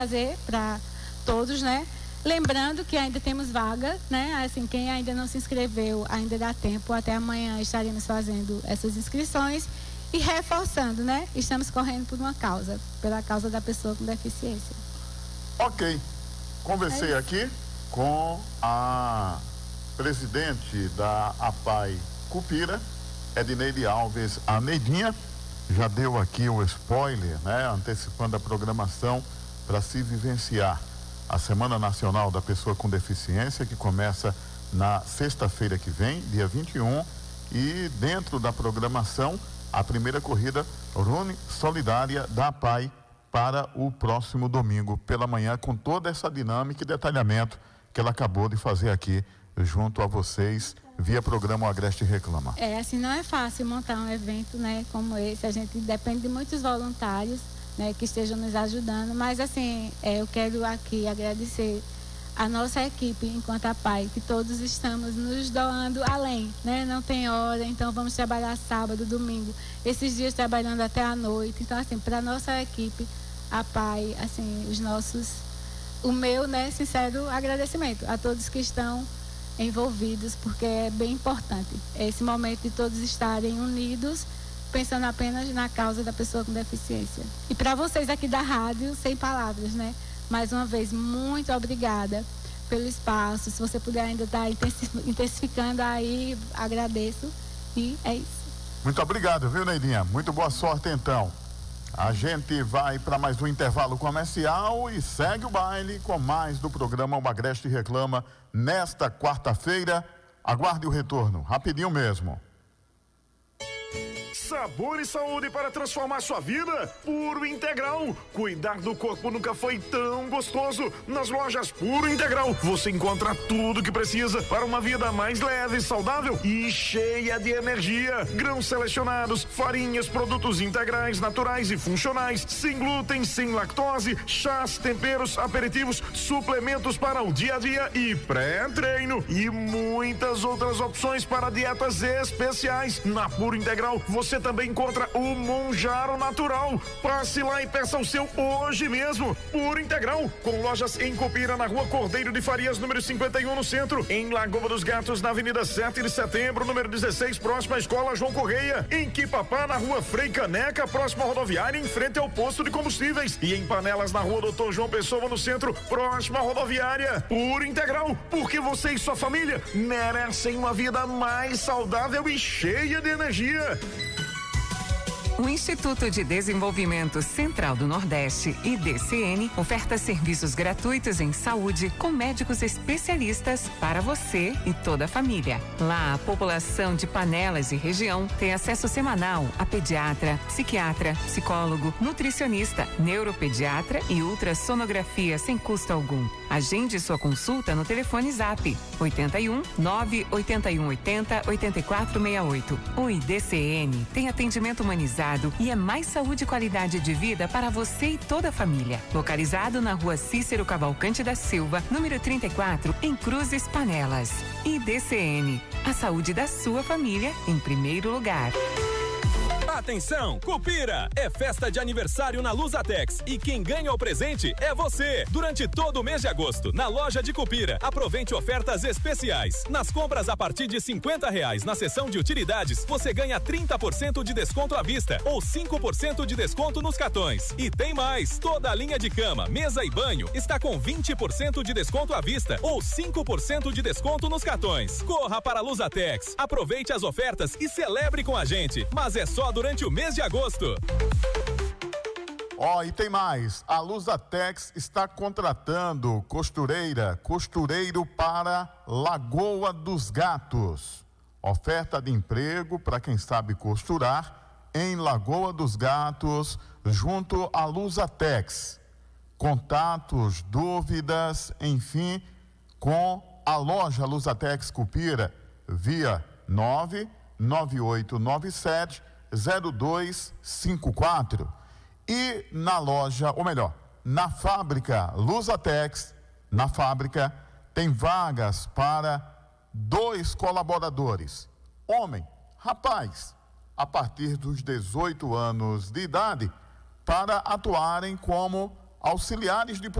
fazer para todos, né? Lembrando que ainda temos vaga, né? Assim, quem ainda não se inscreveu, ainda dá tempo. Até amanhã estaremos fazendo essas inscrições e reforçando, né? Estamos correndo por uma causa, pela causa da pessoa com deficiência. Ok. Conversei aqui com a presidente da APAI Cupira, Edneide Alves, a Neidinha. Já deu aqui o spoiler, né? Antecipando a programação para se vivenciar a Semana Nacional da Pessoa com Deficiência, que começa na sexta-feira que vem, dia 21, e dentro da programação, a primeira corrida Rune Solidária da APAI para o próximo domingo pela manhã, com toda essa dinâmica e detalhamento que ela acabou de fazer aqui junto a vocês via programa O Agreste Reclama. Assim, não é fácil montar um evento, né, como esse. A gente depende de muitos voluntários, né, que estejam nos ajudando, mas assim, eu quero aqui agradecer a nossa equipe enquanto APAI, que todos estamos nos doando além, né? Não tem hora, então vamos trabalhar sábado, domingo, esses dias trabalhando até a noite. Então, assim, para nossa equipe APAI, assim, o meu, né, sincero agradecimento a todos que estão envolvidos, porque é bem importante esse momento de todos estarem unidos, pensando apenas na causa da pessoa com deficiência. E para vocês aqui da rádio, sem palavras, né? Mais uma vez, muito obrigada pelo espaço. Se você puder ainda estar intensificando aí, agradeço. E é isso. Muito obrigado, viu, Neidinha? Muito boa sorte, então. A gente vai para mais um intervalo comercial e segue o baile com mais do programa O Agreste Reclama nesta quarta-feira. Aguarde o retorno, rapidinho mesmo. Sabor e saúde para transformar sua vida. Puro Integral. Cuidar do corpo nunca foi tão gostoso. Nas lojas Puro Integral você encontra tudo que precisa para uma vida mais leve, saudável e cheia de energia. Grãos selecionados, farinhas, produtos integrais, naturais e funcionais, sem glúten, sem lactose, chás, temperos, aperitivos, suplementos para o dia a dia e pré-treino e muitas outras opções para dietas especiais. Na Puro Integral você também encontra o Monjaro Natural. Passe lá e peça o seu hoje mesmo. Puro Integral, com lojas em Cupira, na Rua Cordeiro de Farias, número 51, no centro. Em Lagoa dos Gatos, na Avenida 7 de Setembro, número 16, próxima à Escola João Correia. Em Quipapá, na Rua Frei Caneca, próxima à rodoviária, em frente ao posto de combustíveis. E em Panelas, na Rua Doutor João Pessoa, no centro, próxima à rodoviária. Puro Integral, porque você e sua família merecem uma vida mais saudável e cheia de energia. O Instituto de Desenvolvimento Central do Nordeste, IDCN, oferta serviços gratuitos em saúde com médicos especialistas para você e toda a família. Lá, a população de Panelas e região tem acesso semanal a pediatra, psiquiatra, psicólogo, nutricionista, neuropediatra e ultrassonografia sem custo algum. Agende sua consulta no telefone Zap 81 981 80 8468. O IDCN tem atendimento humanizado e é mais saúde e qualidade de vida para você e toda a família. Localizado na Rua Cícero Cavalcante da Silva, número 34, em Cruzes, Panelas. IDCN, a saúde da sua família em primeiro lugar. Atenção, Cupira! É festa de aniversário na Lusatex e quem ganha o presente é você. Durante todo o mês de agosto, na loja de Cupira, aproveite ofertas especiais. Nas compras a partir de R$50 na seção de utilidades, você ganha 30% de desconto à vista ou 5% de desconto nos cartões. E tem mais! Toda a linha de cama, mesa e banho está com 20% de desconto à vista ou 5% de desconto nos cartões. Corra para a Lusatex, aproveite as ofertas e celebre com a gente. Mas é só durante o mês de agosto. E tem mais. A Lusatex está contratando costureiro para Lagoa dos Gatos. Oferta de emprego para quem sabe costurar em Lagoa dos Gatos, junto à Lusatex. Contatos, dúvidas, enfim, com a loja Lusatex Cupira via 998970254 e na loja, ou melhor, na fábrica Lusatex, na fábrica tem vagas para 2 colaboradores, homem, rapaz, a partir dos 18 anos de idade, para atuarem como auxiliares de